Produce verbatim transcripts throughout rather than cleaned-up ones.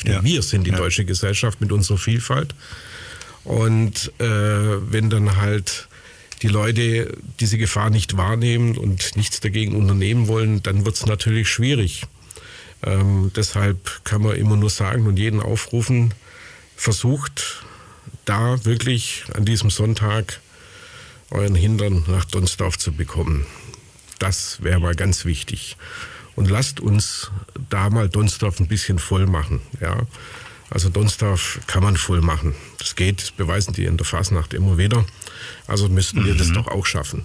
Gesellschaft. Ja. Wir sind die ja. deutsche Gesellschaft mit unserer Vielfalt. Und äh, wenn dann halt die Leute diese Gefahr nicht wahrnehmen und nichts dagegen unternehmen wollen, dann wird es natürlich schwierig. Ähm, deshalb kann man immer nur sagen und jeden aufrufen, versucht da wirklich an diesem Sonntag euren Hintern nach Donsdorf zu bekommen. Das wäre mal ganz wichtig. Und lasst uns da mal Donsdorf ein bisschen voll machen. Ja? Also Donsdorf kann man voll machen. Das geht, das beweisen die in der Fasnacht immer wieder. Also müssten wir mhm. das doch auch schaffen.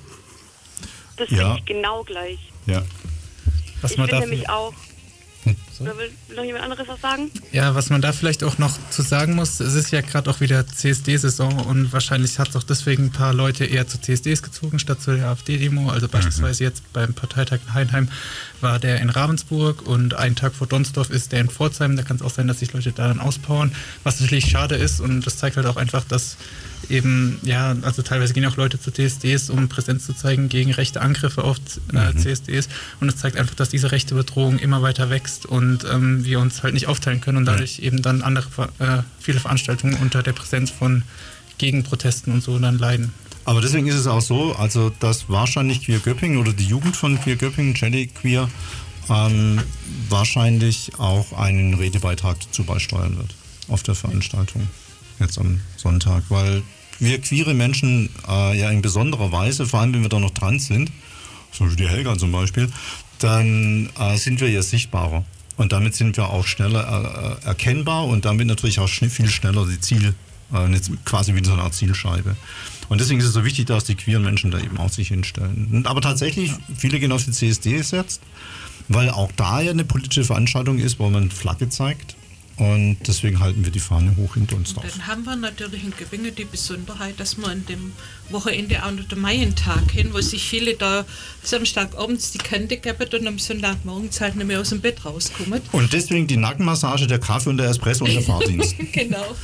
Das ja. denke ich genau gleich. Ja. Was ich man finde da nämlich auch... Hm. Oder will noch jemand anderes was sagen? Ja, was man da vielleicht auch noch zu sagen muss, es ist ja gerade auch wieder C S D-Saison und wahrscheinlich hat es auch deswegen ein paar Leute eher zu C S Ds gezogen, statt zu der AfD-Demo. Also beispielsweise mhm. jetzt beim Parteitag in Heinheim war der in Ravensburg und einen Tag vor Donsdorf ist der in Pforzheim. Da kann es auch sein, dass sich Leute da dann auspowern, was natürlich schade ist und das zeigt halt auch einfach, dass eben, ja, also teilweise gehen auch Leute zu C S Ds, um Präsenz zu zeigen gegen rechte Angriffe auf äh, mhm. C S Ds und es zeigt einfach, dass diese rechte Bedrohung immer weiter wächst und ähm, wir uns halt nicht aufteilen können und dadurch eben dann andere, äh, viele Veranstaltungen unter der Präsenz von Gegenprotesten und so dann leiden. Aber deswegen ist es auch so, also dass wahrscheinlich Queer Göppingen oder die Jugend von Queer Göppingen, Jelly Queer, ähm, wahrscheinlich auch einen Redebeitrag dazu beisteuern wird auf der Veranstaltung jetzt am Sonntag, weil wir queere Menschen äh, ja in besonderer Weise, vor allem wenn wir da noch trans sind, zum Beispiel die Helga zum Beispiel, dann äh, sind wir ja sichtbarer. Und damit sind wir auch schneller äh, erkennbar und damit natürlich auch schn- viel schneller die Ziel, äh, quasi wie so eine Art Zielscheibe. Und deswegen ist es so wichtig, dass die queeren Menschen da eben auch sich hinstellen. Und aber tatsächlich, viele gehen auf die C S D jetzt, weil auch da ja eine politische Veranstaltung ist, wo man Flagge zeigt. Und deswegen halten wir die Fahne hoch in Donsdorf. Dann haben wir natürlich in Göppingen die Besonderheit, dass wir an dem Wochenende auch noch den Maientag hin, wo sich viele da Samstagabends die Kante geben und am Sonntagmorgen halt nicht mehr aus dem Bett rauskommen. Und deswegen die Nackenmassage, der Kaffee und der Espresso und der Fahrdienst. Genau.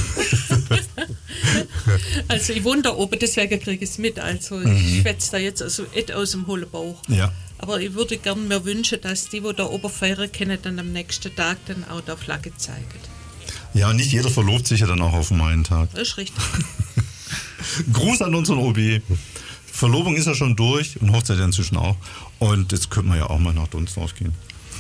Also ich wohne da oben, deswegen kriege ich es mit. Also mhm. ich schwätze da jetzt also et aus dem hohlen Bauch. Ja. Aber ich würde gerne mir wünschen, dass die, die da oben feiern können, dann am nächsten Tag dann auch der Flagge zeigen. Ja, nicht jeder verlobt sich ja dann auch auf den Maientag. Das ist richtig. Gruß an unseren O B. Verlobung ist ja schon durch und Hochzeit ja inzwischen auch. Und jetzt könnten wir ja auch mal nach Donsdorf gehen.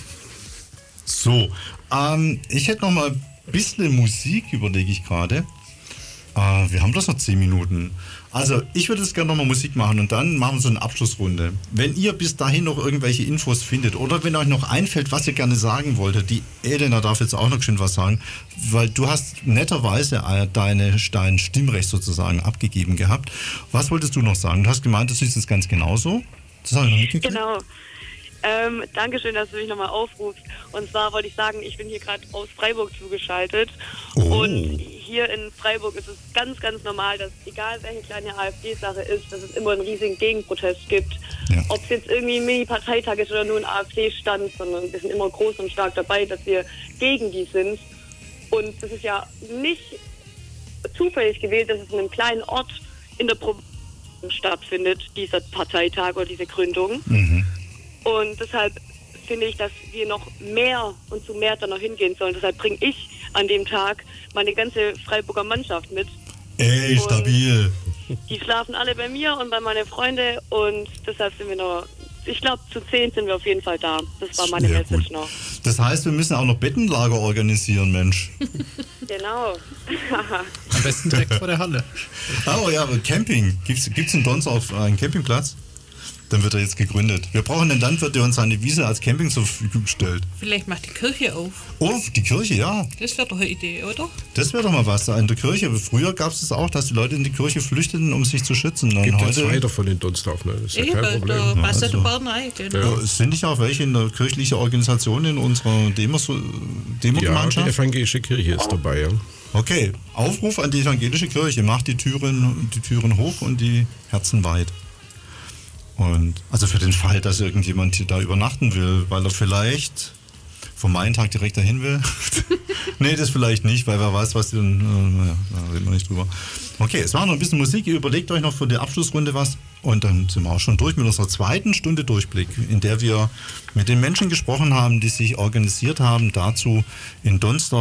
So, ähm, ich hätte noch mal ein bisschen Musik, überlege ich gerade. Äh, wir haben das noch zehn Minuten. Also, ich würde jetzt gerne nochmal Musik machen und dann machen wir so eine Abschlussrunde. Wenn ihr bis dahin noch irgendwelche Infos findet oder wenn euch noch einfällt, was ihr gerne sagen wolltet, die Elena darf jetzt auch noch schön was sagen, weil du hast netterweise deine, dein Stimmrecht sozusagen abgegeben gehabt. Was wolltest du noch sagen? Du hast gemeint, das ist jetzt ganz genauso. Das habe ich noch mitgekriegt. Genau. Ähm, Dankeschön, dass du mich nochmal aufrufst. Und zwar wollte ich sagen, ich bin hier gerade aus Freiburg zugeschaltet. Oh. Und hier in Freiburg ist es ganz, ganz normal, dass egal welche kleine AfD-Sache ist, dass es immer einen riesigen Gegenprotest gibt. Ja. Ob es jetzt irgendwie ein Mini-Parteitag ist oder nur ein AfD-Stand, sondern wir sind immer groß und stark dabei, dass wir gegen die sind. Und das ist ja nicht zufällig gewählt, dass es in einem kleinen Ort in der Provinz stattfindet, dieser Parteitag oder diese Gründung. Mhm. Und deshalb finde ich, dass wir noch mehr und zu mehr da noch hingehen sollen. Deshalb bringe ich an dem Tag meine ganze Freiburger Mannschaft mit. Ey, stabil. Und die schlafen alle bei mir und bei meinen Freunden und deshalb sind wir noch, ich glaube zu zehn sind wir auf jeden Fall da. Das war meine ja, Message gut. noch. Das heißt, wir müssen auch noch Bettenlager organisieren, Mensch. Genau. Am besten direkt vor der Halle. Oh ja, aber Camping. Gibt es in Donsdorf einen Campingplatz? Dann wird er jetzt gegründet. Wir brauchen einen Landwirt, der uns seine Wiese als Camping zur Verfügung stellt. Vielleicht macht die Kirche auf. Oh, die Kirche, ja. Das wäre doch eine Idee, oder? Das wäre doch mal was in der Kirche. Früher gab es das auch, dass die Leute in die Kirche flüchteten, um sich zu schützen. Es gibt heute ja zwei davon in Donsdorf, ne? Das ist ja Eben, kein Problem. da passt ja also. der Barnei, genau. Ja, es sind nicht auch welche in der kirchlichen Organisation in unserer Demos- Ja, Demo-Gemeinschaft? die evangelische Kirche ist dabei, ja. Okay, Aufruf an die evangelische Kirche. Macht die Türen, die Türen hoch und die Herzen weit. Und also für den Fall, dass irgendjemand hier da übernachten will, weil er vielleicht vom Maientag direkt dahin will. Nee, das vielleicht nicht, weil wer weiß, was die dann. Äh, ja, da reden wir nicht drüber. Okay, es war noch ein bisschen Musik. Ihr überlegt euch noch für die Abschlussrunde was. Und dann sind wir auch schon durch mit unserer zweiten Stunde Durchblick, in der wir mit den Menschen gesprochen haben, die sich organisiert haben dazu in Donsdorf